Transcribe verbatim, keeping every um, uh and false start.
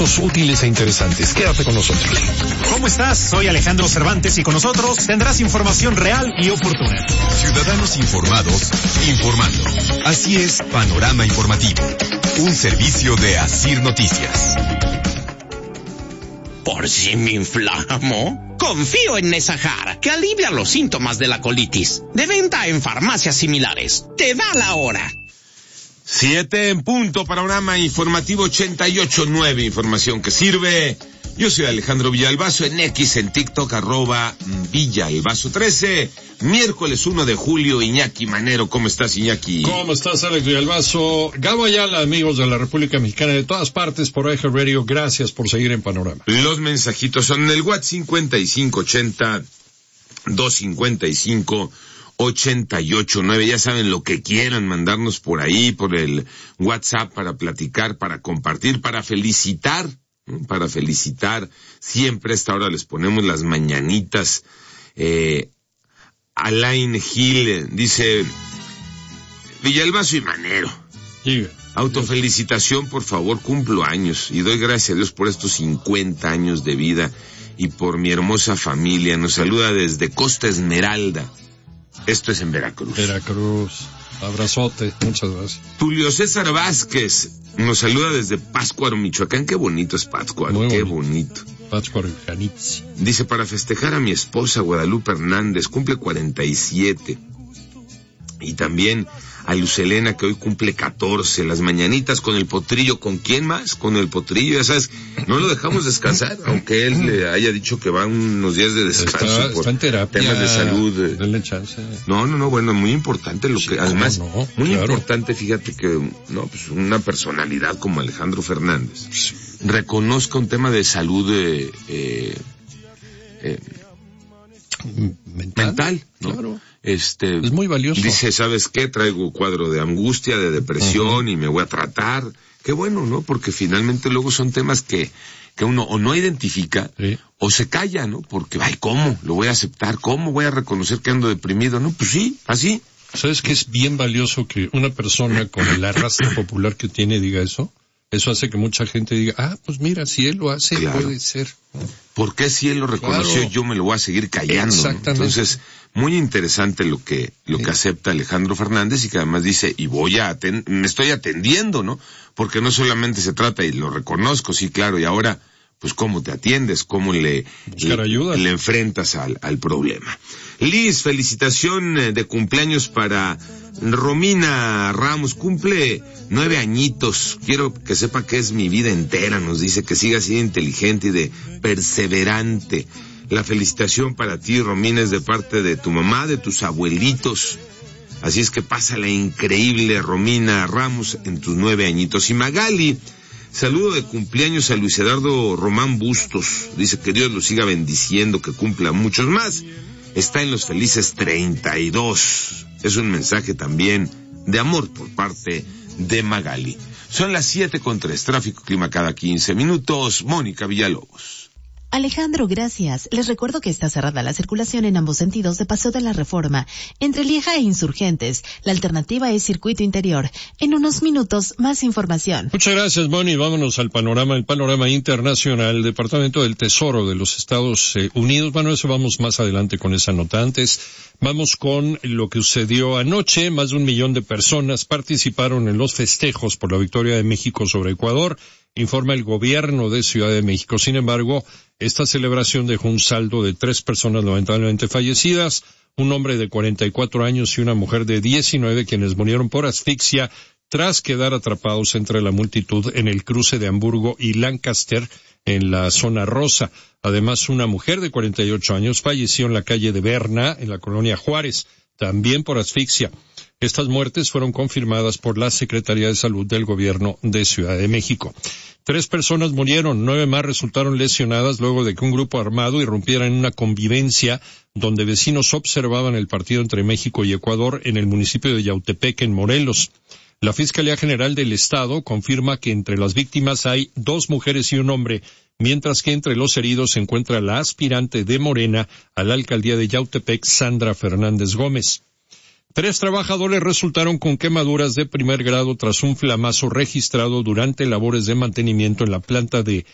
datos útiles e interesantes. Quédate con nosotros. ¿Cómo estás? Soy Alejandro Cervantes y con nosotros tendrás información real y oportuna. Ciudadanos informados, informando. Así es, Panorama Informativo. Un servicio de Asir Noticias. ¿Por si me inflamo? Confío en Nesahar, que alivia los síntomas de la colitis. De venta en farmacias similares. Te da la hora. Siete en punto, Panorama Informativo ochenta y ocho punto nueve, información que sirve. Yo soy Alejandro Villalbazo, en X, en TikTok, arroba Villalbazo trece. Miércoles uno de julio, Iñaki Manero. ¿Cómo estás, Iñaki? ¿Cómo estás, Alex Villalbazo? Gabo Ayala, amigos de la República Mexicana, de todas partes, por Eje Radio, gracias por seguir en Panorama. Los mensajitos son en el WhatsApp cincuenta y cinco ochenta, doscientos cincuenta y cinco, ochenta y ocho nueve. Ya saben lo que quieran mandarnos por ahí, por el WhatsApp, para platicar, para compartir, para felicitar. Para felicitar, siempre a esta hora les ponemos las mañanitas. eh, Alain Gil dice: Villalbazo y Manero, sí, autofelicitación, por favor, cumplo años y doy gracias a Dios por estos cincuenta años de vida y por mi hermosa familia. Nos saluda desde Costa Esmeralda, esto es en Veracruz. Veracruz, abrazote, muchas gracias. Tulio César Vázquez nos saluda desde Pátzcuaro, Michoacán. Qué bonito es Pátzcuaro, muy qué bonito. bonito. Pátzcuaro y Janitzio. Dice: para festejar a mi esposa Guadalupe Hernández, cumple cuarenta y siete. Y también a Luz Helena, que hoy cumple catorce. Las mañanitas con el Potrillo. ¿Con quién más? Con el Potrillo, ya sabes, no lo dejamos descansar, aunque él le haya dicho que va unos días de descanso está, por está en terapia, temas de salud. Denle chance. No, no, no, bueno, muy importante lo Sí, que, además, no, no, muy claro. importante, fíjate que, no, pues una personalidad como Alejandro Fernández reconozca un tema de salud eh, eh, eh, mental, mental, ¿no? Claro. Este, es muy valioso. Dice: ¿sabes qué? Traigo cuadro de angustia, de depresión, uh-huh. y me voy a tratar. Qué bueno, ¿no? Porque finalmente luego son temas que, que uno o no identifica, sí, o se calla, ¿no? Porque, ay, ¿cómo? Lo voy a aceptar, ¿cómo voy a reconocer que ando deprimido? No, pues sí, así. ¿Sabes qué es bien valioso que una persona con el arrastre popular que tiene diga eso? Eso hace que mucha gente diga: ah, pues mira, si él lo hace, Claro. puede ser. ¿Por qué si él lo reconoció, Claro. yo me lo voy a seguir callando? ¿no? Exactamente. Entonces, muy interesante lo que lo que acepta Alejandro Fernández, y que además dice: y voy a aten- me estoy atendiendo, ¿no? Porque no solamente se trata, y lo reconozco, sí, claro, y ahora, pues cómo te atiendes, cómo le, Buscar le, ayuda. le enfrentas al, al problema. Liz, felicitación eh, de cumpleaños para Romina Ramos, cumple nueve añitos. Quiero que sepa que es mi vida entera, nos dice, que siga así de inteligente y de perseverante. La felicitación para ti, Romina, es de parte de tu mamá, de tus abuelitos. Así es que pásala increíble, Romina Ramos, en tus nueve añitos. Y Magali, saludo de cumpleaños a Luis Eduardo Román Bustos. Dice que Dios lo siga bendiciendo, que cumpla muchos más. Está en los felices treinta y dos. Es un mensaje también de amor por parte de Magali. Son las siete con tres, tráfico, clima cada quince minutos. Mónica Villalobos. Alejandro, gracias. Les recuerdo que está cerrada la circulación en ambos sentidos de Paseo de la Reforma, entre Lieja e Insurgentes. La alternativa es circuito interior. En unos minutos, más información. Muchas gracias, Moni. Vámonos al panorama, el panorama internacional. El Departamento del Tesoro de los Estados Unidos. Bueno, eso vamos más adelante con esa nota. Antes, vamos con lo que sucedió anoche. Más de un millón de personas participaron en los festejos por la victoria de México sobre Ecuador, informa el gobierno de Ciudad de México. Sin embargo, esta celebración dejó un saldo de tres personas lamentablemente fallecidas, un hombre de cuarenta y cuatro años y una mujer de diecinueve, quienes murieron por asfixia tras quedar atrapados entre la multitud en el cruce de Hamburgo y Lancaster, en la zona rosa. Además, una mujer de cuarenta y ocho años falleció en la calle de Berna, en la colonia Juárez, también por asfixia. Estas muertes fueron confirmadas por la Secretaría de Salud del Gobierno de Ciudad de México. Tres personas murieron, nueve más resultaron lesionadas luego de que un grupo armado irrumpiera en una convivencia donde vecinos observaban el partido entre México y Ecuador en el municipio de Yautepec, en Morelos. La Fiscalía General del Estado confirma que entre las víctimas hay dos mujeres y un hombre, mientras que entre los heridos se encuentra la aspirante de Morena a la alcaldía de Yautepec, Sandra Fernández Gómez. Tres trabajadores resultaron con quemaduras de primer grado tras un flamazo registrado durante labores de mantenimiento en la planta de